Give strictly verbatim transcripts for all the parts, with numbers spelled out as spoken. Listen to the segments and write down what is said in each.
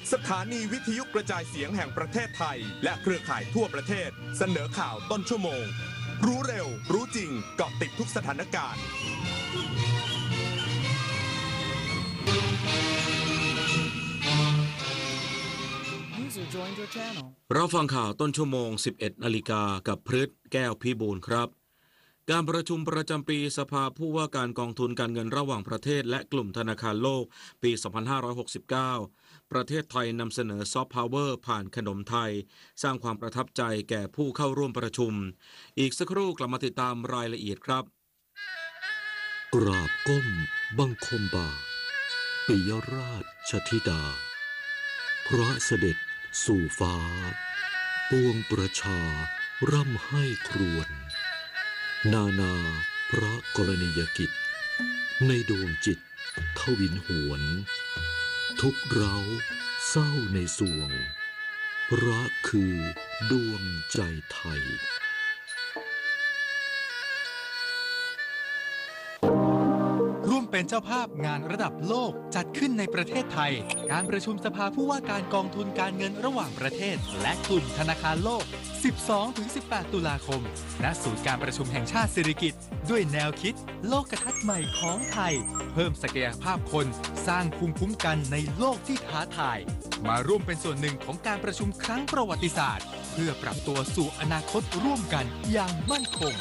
สถานีวิทยุกระจายเสียงแห่งประเทศไทยและเครือข่ายทั่วประเทศเสนอข่าวต้นชั่วโมงรู้เร็วรู้จริงเกาะติดทุกสถานการณ์เราฟังข่าวต้นชั่วโมง สิบเอ็ด นาฬิกากับพฤทธิ์แก้วพิบูลครับการประชุมประจำปีสภาผู้ว่าการกองทุนการเงินระหว่างประเทศและกลุ่มธนาคารโลกปี สองพันห้าร้อยหกสิบเก้า ประเทศไทยนำเสนอซอฟต์พาวเวอร์ผ่านขนมไทยสร้างความประทับใจแก่ผู้เข้าร่วมประชุมอีกสักครู่กลับมาติดตามรายละเอียดครับกราบก้มบังคมบาทปิยราชธิดาพระเสด็จสู่ฟ้าปวงประชาร่ำให้ครวญนานาพระกรณียกิจในดวงจิตทวินหวนทุกเร้าเศร้าในสวงพระคือดวงใจไทยร่วมเป็นเจ้าภาพงานระดับโลกจัดขึ้นในประเทศไทยการประชุมสภาผู้ว่าการกองทุนการเงินระหว่างประเทศและกลุ่มธนาคารโลก สิบสองถึงสิบแปด ตุลาคมณศูนย์การประชุมแห่งชาติสิริกิติ์ด้วยแนวคิดโลกทัศน์ใหม่ของไทยเพิ่มศักยภาพคนสร้างภูมิคุ้มกันในโลกที่ท้าทายมาร่วมเป็นส่วนหนึ่งของการประชุมครั้งประวัติศาสตร์เพื่อปรับตัวสู่อนาคตร่วมกันอย่างมั่นคง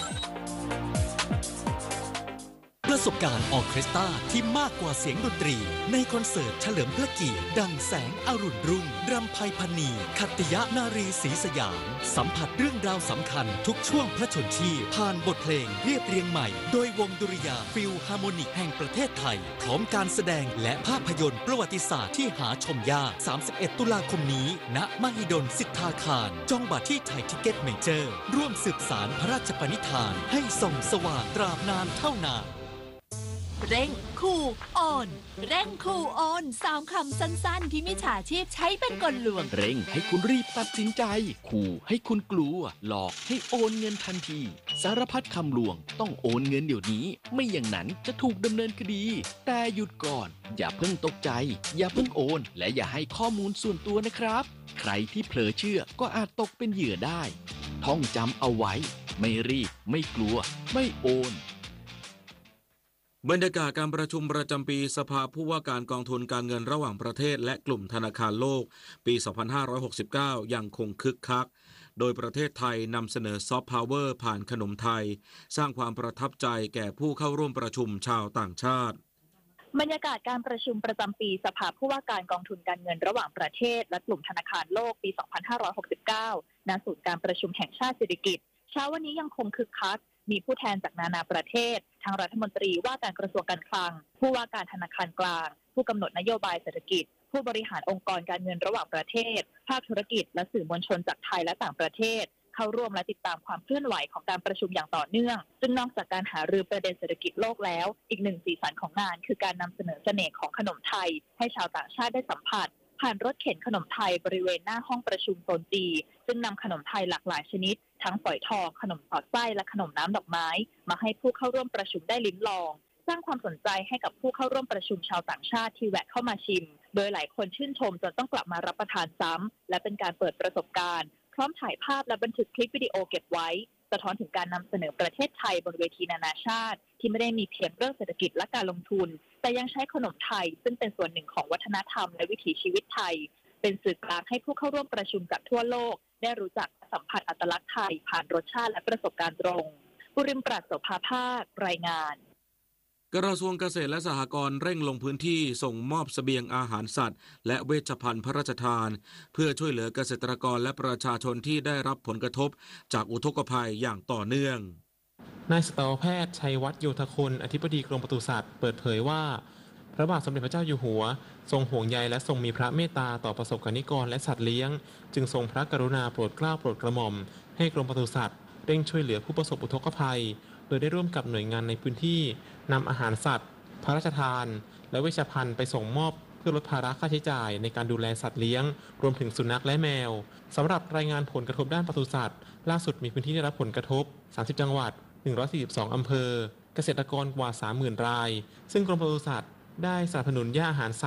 ประสบการณ์ออร์เคสตราที่มากกว่าเสียงดนตรีในคอนเสิร์ตเฉลิมพระเกียรติดังแสงอรุณรุ่งรำไพพรรณีขัตติยนารีศรีสยามสัมผัสเรื่องราวสำคัญทุกช่วงพระชนชีพผ่านบทเพลงเรียบเรียงใหม่โดยวงดุริยางค์ฟิลฮาร์โมนิกแห่งประเทศไทยพร้อมการแสดงและภาพยนตร์ประวัติศาสตร์ที่หาชมยากสามสิบเอ็ด ตุลาคมนี้ณมหิดลสิทธาคารจองบัตรที่ไทยทิเก็ตเมเจอร์ร่วมสืบสานพระราชปณิธานให้ส่องสว่างตราบนานเท่านานเร่งคูออนเร่งคูออนสามคำสั้นๆที่มิจฉาชีพใช้เป็นกลลวงเร่งให้คุณรีบตัดสินใจขู่ให้คุณกลัวหลอกให้โอนเงินทันทีสารพัดคำลวงต้องโอนเงินเดี๋ยวนี้ไม่อย่างนั้นจะถูกดำเนินคดีแต่หยุดก่อนอย่าเพิ่งตกใจอย่าเพิ่งโอนและอย่าให้ข้อมูลส่วนตัวนะครับใครที่เผลอเชื่อก็อาจตกเป็นเหยื่อได้ท่องจำเอาไว้ไม่รีบไม่กลัวไม่โอนบรรยากาศการประชุมประจำปีสภาผู้ว่าการกองทุนการเงินระหว่างประเทศและกลุ่มธนาคารโลกปี สองพันห้าร้อยหกสิบเก้า ยังคงคึกคักโดยประเทศไทยนำเสนอซอฟต์พาวเวอร์ผ่านขนมไทยสร้างความประทับใจแก่ผู้เข้าร่วมประชุมชาวต่างชาติบรรยากาศการประชุมประจำปีสภาผู้ว่าการกองทุนการเงินระหว่างประเทศและกลุ่มธนาคารโลกปี สองพันห้าร้อยหกสิบเก้า ณ ศูนย์การประชุมแห่งชาติสิริกิติ์เช้าวันนี้ยังคงคึกคักมีผู้แทนจากนานาประเทศทั้งรัฐมนตรีว่าการกระทรวงการคลังผู้ว่าการธนาคารกลางผู้กำหนดนโยบายเศรษฐกิจผู้บริหารองค์กรการเงินระหว่างประเทศภาคธุรกิจและสื่อมวลชนจากไทยและต่างประเทศเข้าร่วมและติดตามความเคลื่อนไหวของการประชุมอย่างต่อเนื่องซึ่งนอกจากการหารือประเด็นเศรษฐกิจโลกแล้วอีกหนึ่งสีสันของงานคือการนำเสนอเสน่ห์ของขนมไทยให้ชาวต่างชาติได้สัมผัสผ่านรถเข็นขนมไทยบริเวณหน้าห้องประชุมโซนจีซึ่งนำขนมไทยหลากหลายชนิดทั้งฝอยทองขนมสอดไส้และขนมน้ำดอกไม้มาให้ผู้เข้าร่วมประชุมได้ลิ้มลองสร้างความสนใจให้กับผู้เข้าร่วมประชุมชาวต่างชาติที่แวะเข้ามาชิมโดยหลายคนชื่นชมจนต้องกลับมารับประทานซ้ำและเป็นการเปิดประสบการณ์พร้อมถ่ายภาพและบันทึกคลิปวิดีโอเก็บไว้สะท้อนถึงการนำเสนอประเทศไทยบนเวทีนานาชาติที่ไม่ได้มีเพียงเรื่องเศรษฐกิจและการลงทุนแต่ยังใช้ขนมไทยซึ่งเป็นส่วนหนึ่งของวัฒนธรรมและวิถีชีวิตไทยเป็นสื่อกลางให้ผู้เข้าร่วมประชุมจากทั่วโลกได้รู้จักสัมผัสอัตลักษณ์ไทยผ่านรสชาติและประสบการณ์ตรงบุริมปราศโสภาภาครายงานกระทรวงเกษตรและสหกรณ์เร่งลงพื้นที่ส่งมอบเสบียงอาหารสัตว์และเวชภัณฑ์พระราชทานเพื่อช่วยเหลือเกษตรกรและประชาชนที่ได้รับผลกระทบจากอุทกภัยอย่างต่อเนื่องนายสัตวแพทย์ชัยวัฒน์โยธคุณอธิบดีกรมปศุสัตว์เปิดเผยว่าพระบาทสมเด็จพระเจ้าอยู่หัวทรงห่วงใยและทรงมีพระเมตตาต่อประสบกนิกรและสัตว์เลี้ยงจึงทรงพระกรุณาโปรดเกล้าโปรดกระหม่อมให้กรมปศุสัตว์เร่งช่วยเหลือผู้ประสบอุทกภัยโดยได้ร่วมกับหน่วยงานในพื้นที่นำอาหารสัตว์พระราชทานและเวชภัณฑ์ไปส่งมอบเพื่อลดภาระค่าใช้จ่ายในการดูแลสัตว์เลี้ยงรวมถึงสุนัขและแมวสำหรับรายงานผลกระทบด้านปศุสัตว์ล่าสุดมีพื้นที่ได้รับผลกระทบสามสิบจังหวัดหนึ่งร้อยสี่สิบสองอำเภอเกษตรกรกว่า สามหมื่น รายซึ่งกรมปศุสัตว์ได้สนับสนุนหญ้าอาหารสัตว์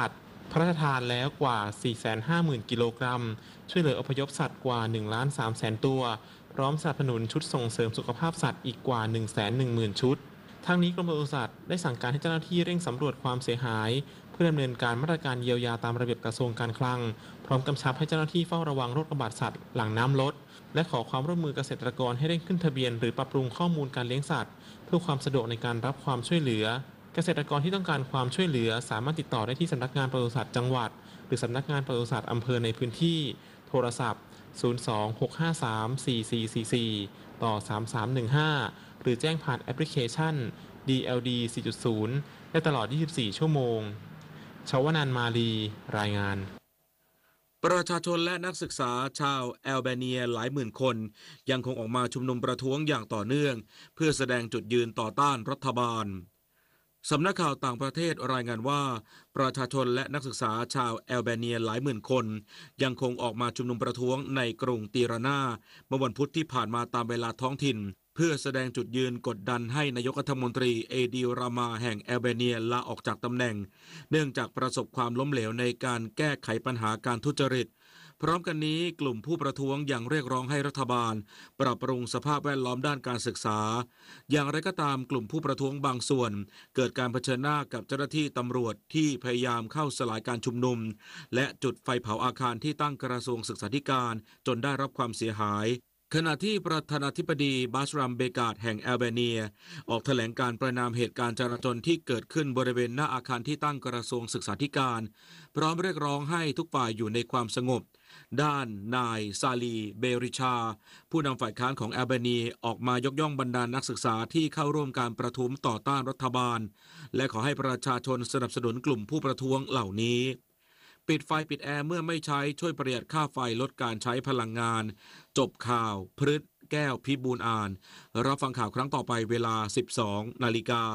พระราชทานแล้วกว่า สี่แสนห้าหมื่น กิโลกรัมช่วยเหลืออพยพสัตว์กว่า หนึ่งล้านสามแสน ตัวพร้อมสนับสนุนชุดส่งเสริมสุขภาพสัตว์อีกกว่า หนึ่งแสนหนึ่งหมื่น ชุดทั้งนี้กรมปศุสัตว์ได้สั่งการให้เจ้าหน้าที่เร่งสำรวจความเสียหายเพื่อดำเนินการมาตรการเยียวยาตามระเบียบกระทรวงการคลังพร้อมกำชับให้เจ้าหน้าที่เฝ้าระวังโรคระบาดสัตว์หลังน้ำลดและขอความร่วมมือเกษตรกรให้เร่งขึ้นทะเบียนหรือปรับปรุงข้อมูลการเลี้ยงสัตว์เพื่อความสะดวกในการรับความช่วยเหลือเกษตรกรที่ต้องการความช่วยเหลือสามารถติดต่อได้ที่สำนักงานปศุสัตว์จังหวัดหรือสำนักงานปศุสัตว์อำเภอในพื้นที่โทรศัพท์ศูนย์ สอง หก ห้า สาม สี่ สี่ สี่ สี่ ต่อ สาม สาม หนึ่ง ห้า หรือแจ้งผ่านแอปพลิเคชัน ดี แอล ดี สี่ จุด ศูนย์ ได้ตลอด ยี่สิบสี่ ชั่วโมงชวนันท์ มาลีรายงานประชาชนและนักศึกษาชาวแอลเบเนียหลายหมื่นคนยังคงออกมาชุมนุมประท้วงอย่างต่อเนื่องเพื่อแสดงจุดยืนต่อต้านรัฐบาลสำนักข่าวต่างประเทศรายงานว่าประชาชนและนักศึกษาชาวแอลเบเนียหลายหมื่นคนยังคงออกมาชุมนุมประท้วงในกรุงตีรานาเมื่อวันพุธที่ผ่านมาตามเวลาท้องถิ่นเพื่อแสดงจุดยืนกดดันให้นายกรัฐมนตรีเอดิลรามาแห่งแอลเบเนียลาออกจากตำแหน่งเนื่องจากประสบความล้มเหลวในการแก้ไขปัญหาการทุจริตพร้อมกันนี้กลุ่มผู้ประท้วงยังเรียกร้องให้รัฐบาลปรับปรุงสภาพแวดล้อมด้านการศึกษาอย่างไรก็ตามกลุ่มผู้ประท้วงบางส่วนเกิดการเผชิญหน้ากับเจ้าหน้าที่ตำรวจที่พยายามเข้าสลายการชุมนุมและจุดไฟเผาอาคารที่ตั้งกระทรวงศึกษาธิการจนได้รับความเสียหายขณะที่ประธานาธิบดีบาชรัมเบกาดแห่งแอลเบเนียออกแถลงการประณามเหตุการณ์จลาจลที่เกิดขึ้นบริเวณหน้าอาคารที่ตั้งกระทรวงศึกษาธิการพร้อมเรียกร้องให้ทุกฝ่ายอยู่ในความสงบด้านนายซาลีเบริชาผู้นำฝ่ายค้านของแอลเบเนียออกมายกย่องบรรดานักศึกษาที่เข้าร่วมการประท้วงต่อต้านรัฐบาลและขอให้ประชาชนสนับสนุนกลุ่มผู้ประท้วงเหล่านี้ปิดไฟปิดแอร์เมื่อไม่ใช้ช่วยประหยัดค่าไฟลดการใช้พลังงานจบข่าวพฤษแก้วพิบูลอ่านรับฟังข่าวครั้งต่อไปเวลา สิบสอง นาฬิกา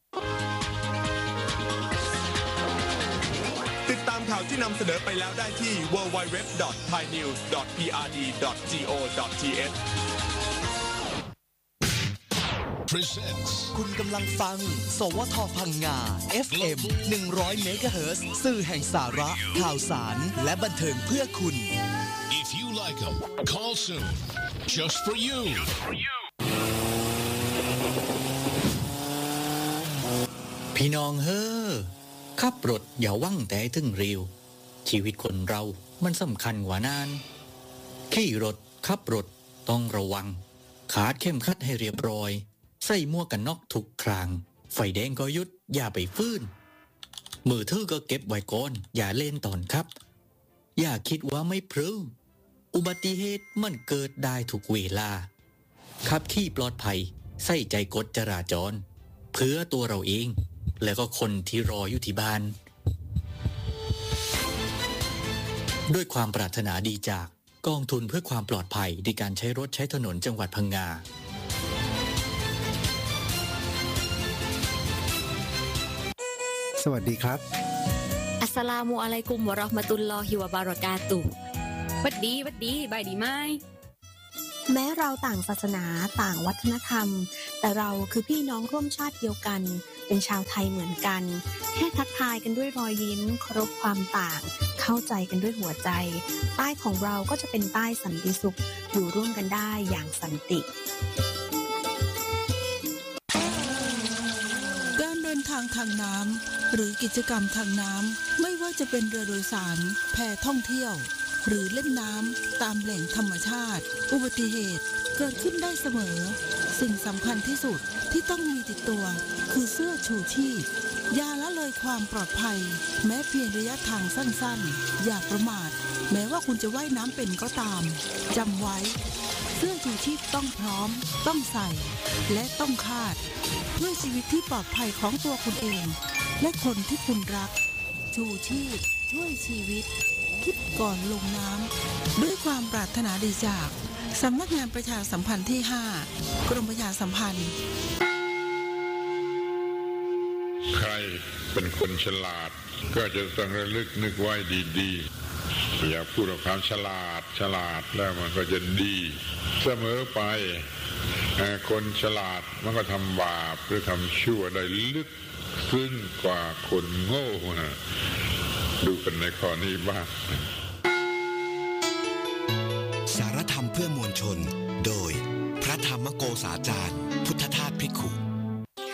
ติดตามข่าวที่นำเสนอไปแล้วได้ที่ ดับเบิลยู ดับเบิลยู ดับเบิลยู ดอท ไทยนิวส์ ดอท พี อาร์ ดี ดอท จี โอ ดอท ที เอชคุณกำลังฟังสวทพังงา เอฟ เอ็ม หนึ่งร้อย เมกะเฮิรตซ์ สื่อแห่งสาระข่าวสารและบันเทิงเพื่อคุณ If you like them, call soon. Just for you. พี่น้องเฮ้อขับรถอย่าว่างแต่ถึงเร็วชีวิตคนเรามันสำคัญกว่านานขี่รถขับรถต้องระวังขาดเข้มขัดให้เรียบร้อยใส่หมวกกันน็อกทุกครั้งไฟแดงก็หยุดอย่าไปฟื้นมือถือก็เก็บไว้ก่อนอย่าเล่นตอนครับอย่าคิดว่าไม่พลื้อุบัติเหตุมันเกิดได้ทุกเวลาขับขี่ปลอดภัยใส่ใจกฎจราจรเพื่อตัวเราเองและก็คนที่รออยู่ที่บ้านด้วยความปรารถนาดีจากกองทุนเพื่อความปลอดภัยในการใช้รถใช้ถนนจังหวัดพังงาสวัสดีครับอัสสลามุอะลัยกุมวะเราะห์มะตุลลอฮิวะบารอกาตุฮ์วัดดีวัดดีบายดีไหมแม้เราต่างศาสนาต่างวัฒนธรรมแต่เราคือพี่น้องร่วมชาติเดียวกันเป็นชาวไทยเหมือนกันแค่ทักทายกันด้วยรอยยิ้มเคารพความต่างเข้าใจกันด้วยหัวใจใต้ของเราก็จะเป็นใต้สันติสุขอยู่ร่วมกันได้อย่างสันติการเดินทางทางน้ำหรือกิจกรรมทางน้ำไม่ว่าจะเป็นเรือโดยสารแพท่องเที่ยวหรือเล่นน้ำตามแหล่งธรรมชาติอุบัติเหตุเกิดขึ้นได้เสมอสิ่งสำคัญที่สุดที่ต้องมีติดตัวคือเสื้อชูชีพอย่าละเลยความปลอดภัยแม้เพียงระยะทางสั้นๆอย่าประมาทแม้ว่าคุณจะว่ายน้ำเป็นก็ตามจำไว้เสื้อชูชีพต้องพร้อมต้องใส่และต้องคาดเพื่อชีวิตที่ปลอดภัยของตัวคุณเองและคนที่คุณรักชูชีพช่วยชีวิตคิดก่อนลงน้ำด้วยความปรารถนาดีจากสำนักงานประชาสัมพันธ์ที่ห้ากรมประชาสัมพันธ์ใครเป็นคนฉลาดก็จะต้องระลึกนึกไว้ดีๆอย่าพูดถึงความฉลาดฉลาดแล้วมันก็จะดีเสมอไปคนฉลาดมันก็ทำบาปหรือทำชั่วได้ลึกซึ้งกว่าคนโง่นะดูกันในข้อนี้บ้างสารธรรมเพื่อมวลชนโดยพระธรรมโกษาจารย์พุทธทาสภิกขุ